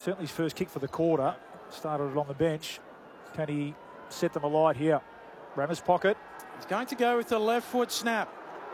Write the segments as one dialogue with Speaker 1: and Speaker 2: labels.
Speaker 1: certainly his first kick for the quarter. Started it on the bench. Can he set them alight here? Rammer's pocket.
Speaker 2: He's going to go with the left foot snap.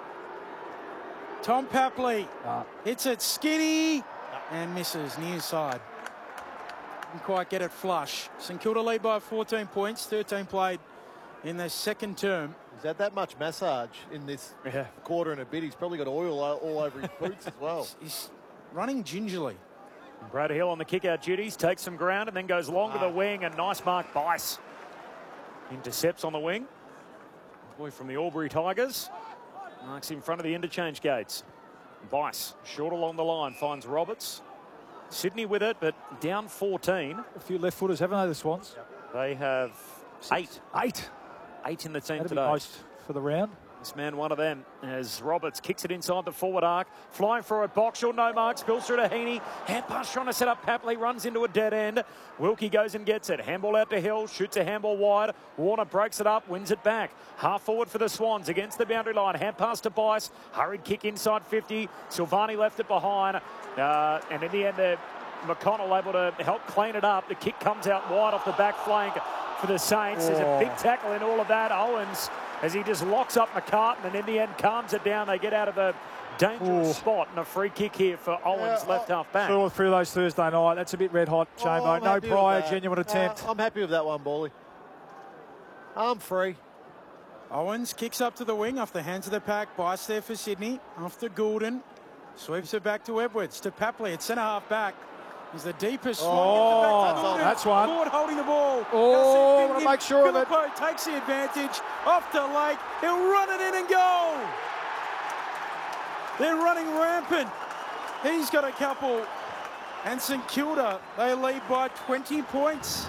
Speaker 2: Tom Papley hits it skinny and misses near side. Didn't quite get it flush. St Kilda lead by 14 points, 13 played in their second term.
Speaker 3: He's had that much massage in this quarter and a bit. He's probably got oil all over his boots as well.
Speaker 2: He's running gingerly.
Speaker 4: Brad Hill on the kick-out duties, takes some ground and then goes long to the wing, and nice mark Bice. Intercepts on the wing. Boy from the Albury Tigers. Marks in front of the interchange gates. Bice, short along the line, finds Roberts. Sydney with it, but down 14.
Speaker 1: A few left footers, haven't they, the Swans?
Speaker 4: They have 8. 8 in the team
Speaker 1: That'd
Speaker 4: today.
Speaker 1: Be most for the round.
Speaker 4: This man, one of them, as Roberts kicks it inside the forward arc. Flying for it, Boxall, no mark, spills through to Heaney. Hand pass trying to set up Papley, runs into a dead end. Wilkie goes and gets it. Handball out to Hill, shoots a handball wide. Warner breaks it up, wins it back. Half forward for the Swans against the boundary line. Hand pass to Bice, hurried kick inside 50. Silvani left it behind. And in the end, McConnell able to help clean it up. The kick comes out wide off the back flank for the Saints. There's a big tackle in all of that. Owens, as he just locks up McCartan and in the end calms it down. They get out of a dangerous spot, and a free kick here for Owens, left half back.
Speaker 1: Two or three of those Thursday night. That's a bit red hot, Chamo. No prior genuine attempt.
Speaker 3: I'm happy with that one, Bally. I'm free.
Speaker 2: Owens kicks up to the wing off the hands of the pack. Bice there for Sydney. Off to Goulden. Sweeps it back to Edwards. To Papley at centre half back. Is the deepest one.
Speaker 1: That's one.
Speaker 2: Ford holding the ball.
Speaker 1: Oh, want to make sure of it.
Speaker 2: Takes the advantage. Off to Lake. He'll run it in and go. They're running rampant. He's got a couple. And St Kilda, they lead by 20 points.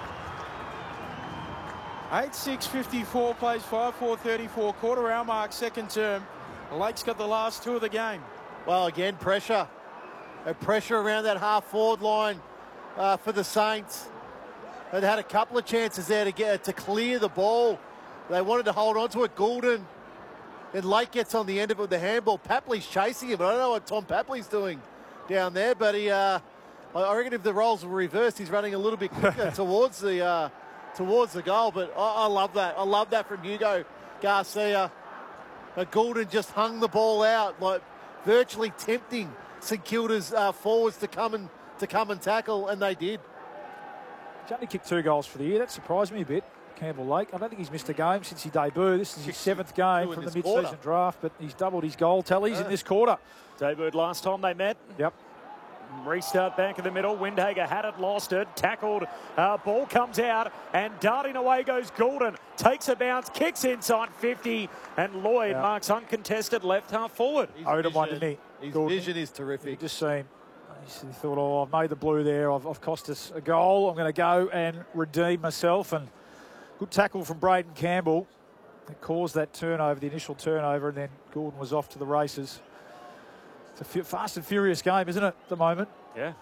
Speaker 2: 8-6-54, plays 5-4-34, quarter hour mark, second term. Lake's got the last two of the game.
Speaker 3: Well, again, pressure. Pressure around that half-forward line for the Saints. They'd had a couple of chances there to clear the ball. They wanted to hold on to it. Goulden. Then Lake gets on the end of it with the handball. Papley's chasing him. I don't know what Tom Papley's doing down there, but I reckon if the roles were reversed, he's running a little bit quicker towards the goal. But I love that. I love that from Hugo Garcia. Goulden just hung the ball out, like virtually tempting St Kilda's forwards to come and tackle, and they did.
Speaker 1: He's only kicked 2 goals for the year. That surprised me a bit. Campbell Lake. I don't think he's missed a game since he debuted. This is his 7th game from the mid-season draft, but he's doubled his goal tallies in this quarter.
Speaker 4: Debuted last time they met.
Speaker 1: Yep.
Speaker 4: Restart back in the middle. Windhager had it, lost it, tackled. Ball comes out, and darting away goes Goulden. Takes a bounce, kicks inside 50, and Lloyd marks uncontested left half forward.
Speaker 1: Owed him one, didn't he?
Speaker 3: His vision is terrific.
Speaker 1: You just seen. He thought, oh, I've made the blue there. I've cost us a goal. I'm going to go and redeem myself. And good tackle from Braden Campbell that caused that turnover, the initial turnover, and then Goulden was off to the races. It's a fast and furious game, isn't it, at the moment?
Speaker 4: Yeah.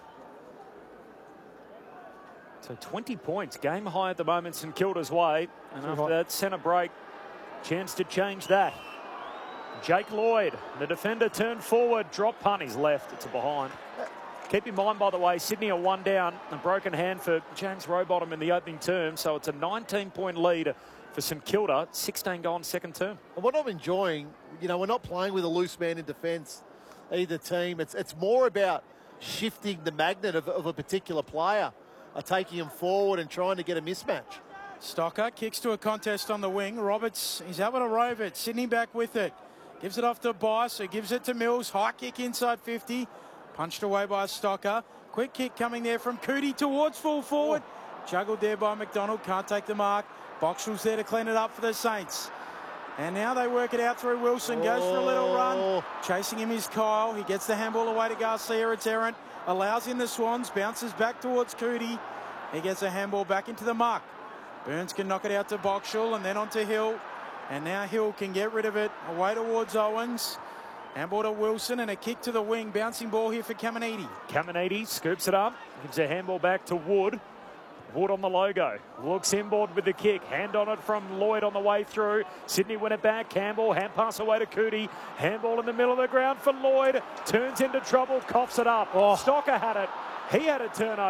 Speaker 4: So 20 points, game high at the moment, St Kilda's way. And after that centre break, chance to change that. Jake Lloyd, the defender, turned forward, drop punt, he's left, it's a behind. Keep in mind, by the way, Sydney are 1 down, a broken hand for James Rowbottom in the opening term, so it's a 19-point lead for St Kilda, 16 goal in second term.
Speaker 3: And what I'm enjoying, we're not playing with a loose man in defence, either team. It's more about shifting the magnet of a particular player, taking him forward and trying to get a mismatch.
Speaker 2: Stocker kicks to a contest on the wing. Roberts, he's able to rove it. Sydney back with it. Gives it off to Bice, who gives it to Mills. High kick inside 50. Punched away by Stocker. Quick kick coming there from Cootie towards full forward. Juggled there by McDonald. Can't take the mark. Boxall's there to clean it up for the Saints. And now they work it out through Wilson. Goes for a little run. Chasing him is Kyle. He gets the handball away to Garcia. It's errant. Allows in the Swans. Bounces back towards Cootie. He gets a handball back into the muck. Burns can knock it out to Boxall and then on to Hill. And now Hill can get rid of it. Away towards Owens. Handball to Wilson and a kick to the wing. Bouncing ball here for Caminiti.
Speaker 4: Caminiti scoops it up. Gives a handball back to Wood. Wood on the logo. Looks inboard with the kick. Hand on it from Lloyd on the way through. Sydney win it back. Campbell. Hand pass away to Cootie. Handball in the middle of the ground for Lloyd. Turns into trouble. Coughs it up. Stocker had it. He had a turnover.